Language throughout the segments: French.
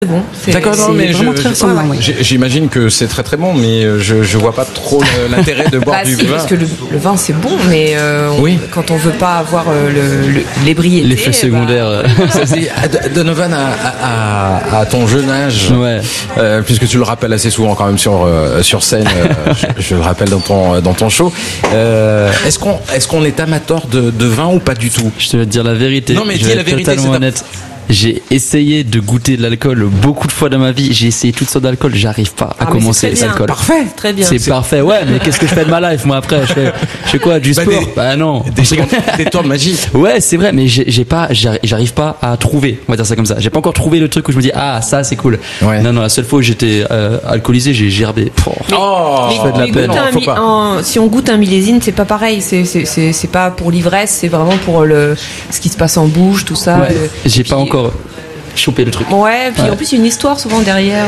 Bon, d'accord, non, mais très ressemblant, oui. j'imagine que c'est très très bon, mais je vois pas trop l'intérêt de boire du vin. Parce que le vin c'est bon, mais quand on veut pas avoir l'ébriété, l'effet secondaire. Donovan, à ton jeune âge, ouais. Puisque tu le rappelles assez souvent quand même sur scène, je le rappelle dans ton show. Est-ce qu'on est amateur de vin ou pas du tout? Je te vais te dire la vérité. Non, mais je vais être totalement honnête. J'ai essayé de goûter de l'alcool beaucoup de fois dans ma vie. J'ai essayé toutes sortes d'alcool. J'arrive pas à commencer l'alcool. Parfait. Très bien. C'est parfait. Ouais, mais qu'est-ce que je fais de ma life, moi, après? Je fais quoi? Du sport? Non. Des tours de magie. Ouais, c'est vrai, mais j'arrive pas à trouver. On va dire ça comme ça. J'ai pas encore trouvé le truc où je me dis, ça, c'est cool. Ouais. Non, la seule fois où j'étais alcoolisé, j'ai gerbé. Je fais de la peine. Si on goûte un millésine, c'est pas pareil. C'est pas pour l'ivresse, c'est vraiment pour ce qui se passe en bouche, tout ça. Ouais. J'ai pas encore choper le truc. Ouais, puis en plus il y a une histoire souvent derrière.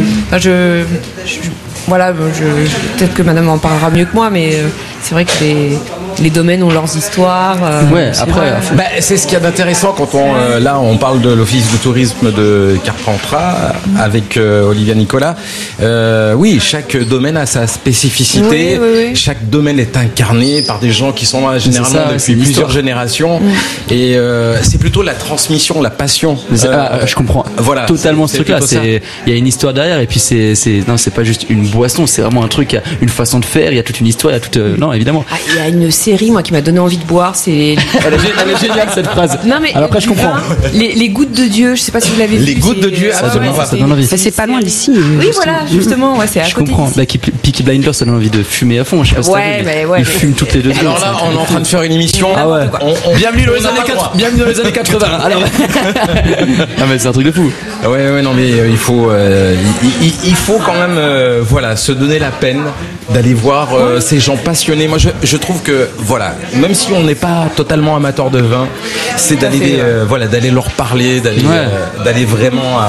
Peut-être que madame en parlera mieux que moi, mais c'est vrai que les domaines ont leurs histoires. Ouais, après. C'est ce qu'il y a d'intéressant quand on parle de l'office de tourisme de Carpentras avec Olivia Nicolas. Oui, chaque domaine a sa spécificité. Oui. Chaque domaine est incarné par des gens qui sont là généralement depuis plusieurs générations. Et c'est plutôt la transmission, la passion. Je comprends. Voilà, totalement ce truc-là. Il y a une histoire derrière, et puis c'est pas juste une boisson, c'est vraiment un truc, une façon de faire. Il y a toute une histoire, il y a toute. Non, évidemment. Il y a une série, moi, qui m'a donné envie de boire. Elle est géniale cette phrase. Non, mais alors après, je comprends. Les gouttes de Dieu, je sais pas si vous l'avez vu. Les gouttes de Dieu, ça donne envie. C'est pas loin d'ici. Oui, voilà, justement, c'est à côté. Je comprends. Peaky Blinders, ça donne envie de fumer à fond. Je sais pas si ils fument toutes les 2 secondes. Alors là, on est en train de faire une émission. Ah ouais. Bienvenue dans les années 80. Alors. Ah mais c'est un truc de fou. Ouais, non, mais il faut quand même, se donner la peine d'aller voir ces gens passionnés. Moi, je trouve que, même si on n'est pas totalement amateur de vin, c'est d'aller leur parler, d'aller vraiment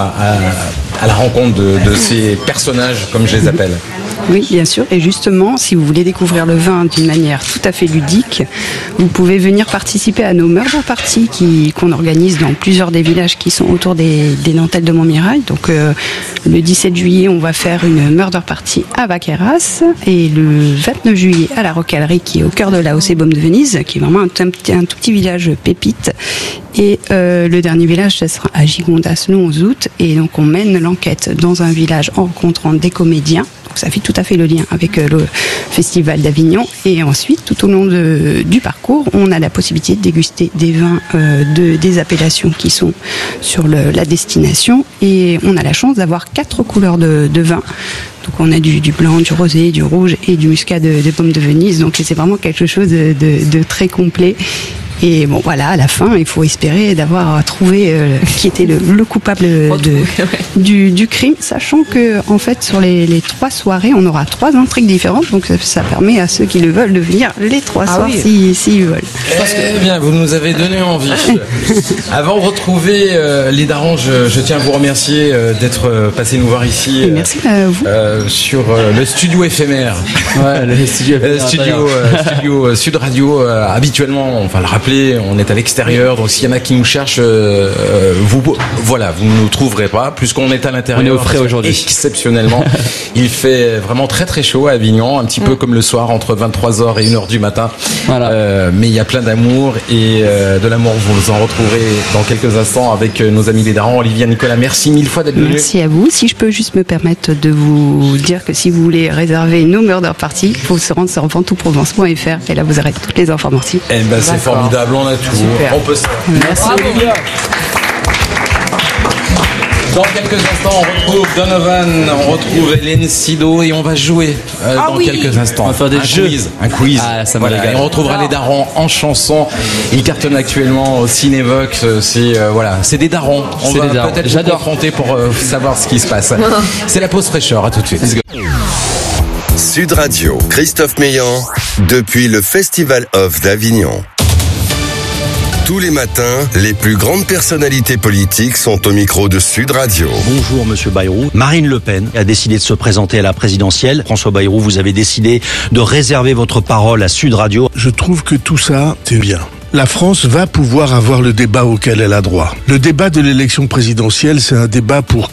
à la rencontre de ces personnages, comme je les appelle. Oui, bien sûr. Et justement, si vous voulez découvrir le vin d'une manière tout à fait ludique, vous pouvez venir participer à nos murder parties qu'on organise dans plusieurs des villages qui sont autour des dentelles de Montmirail. Donc, le 17 juillet, on va faire une murder party à Vaqueras, et le 29 juillet à la Rocalerie, qui est au cœur de la Haussée-Baume de Venise, qui est vraiment un tout petit village pépite. Et le dernier village, ça sera à Gigondas le 11 août. Et donc, on mène l'enquête dans un village en rencontrant des comédiens. Donc ça fait tout à fait le lien avec le Festival d'Avignon. Et ensuite, tout au long du parcours, on a la possibilité de déguster des vins des appellations qui sont sur la destination. Et on a la chance d'avoir 4 couleurs de vin. Donc on a du blanc, du rosé, du rouge et du muscat des pommes de Venise. Donc c'est vraiment quelque chose de très complet. Et bon, voilà, à la fin, il faut espérer d'avoir trouvé qui était le coupable du crime, sachant que, en fait, sur les 3 soirées, on aura 3 intrigues différentes, donc ça permet à ceux qui le veulent de venir les 3 soirs s'ils veulent. Eh bien, vous nous avez donné envie. Avant de retrouver les darons, je tiens à vous remercier d'être passé nous voir ici. Merci à vous. Sur le studio éphémère. Ouais, le studio Sud Radio. Habituellement, on va le rappeler, on est à l'extérieur, donc s'il y en a qui nous cherchent, vous ne nous trouverez pas, puisqu'on est à l'intérieur. On est au frais aujourd'hui. Exceptionnellement. Il fait vraiment très très chaud à Avignon, un petit peu comme le soir entre 23h et 1h du matin. Voilà. Mais il y a plein d'amour, et de l'amour, vous en retrouverez dans quelques instants avec nos amis les darons. Olivia Nicolas, merci 1000 fois d'être venu. Merci à vous. Si je peux juste me permettre de vous dire que si vous voulez réserver nos murder parties, il faut se rendre sur ventousprovence.fr, et là vous aurez toutes les informations. C'est formidable. On a tout. Super. On peut ça. Merci. Olivia. Dans quelques instants, on retrouve Donovan, on retrouve Hélène Sido, et on va jouer dans quelques instants. On va faire des jeux. Un quiz. Ça va, et on retrouvera les darons en chanson. Ils cartonnent actuellement au Cinévox. C'est des darons. On va peut-être vous confronter pour savoir ce qui se passe. C'est la pause fraîcheur. À tout de suite. Sud Radio, Christophe Meillan, depuis le Festival of d'Avignon. Tous les matins, les plus grandes personnalités politiques sont au micro de Sud Radio. Bonjour Monsieur Bayrou. Marine Le Pen a décidé de se présenter à la présidentielle. François Bayrou, vous avez décidé de réserver votre parole à Sud Radio. Je trouve que tout ça, c'est bien. La France va pouvoir avoir le débat auquel elle a droit. Le débat de l'élection présidentielle, c'est un débat pour